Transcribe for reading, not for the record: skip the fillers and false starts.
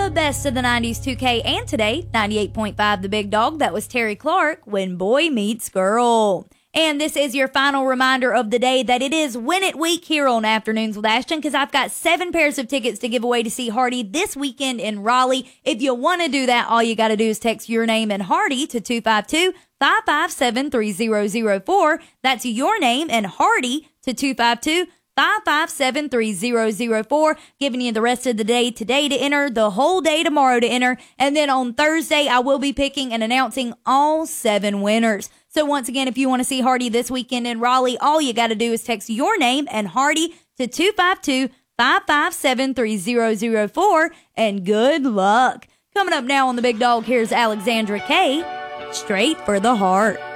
the best of the 90s 2K and today, 98.5 The Big Dog. That was Terry Clark, When Boy Meets Girl. And this is your final reminder of the day that it is Win It Week here on Afternoons with Ashton, because I've got 7 pairs of tickets to give away to see Hardy this weekend in Raleigh. If you want to do that, all you got to do is text your name and Hardy to 252-557-3004. That's your name and Hardy to 252-557-3004, giving you the rest of the day today to enter, the whole day tomorrow to enter, and then on Thursday I will be picking and announcing all 7 winners. So once again, if you want to see Hardy this weekend in Raleigh, all you got to do is text your name and Hardy to 252-557-3004, and good luck. Coming up now on The Big Dog, here's Alexandra Kay, Straight for the Heart.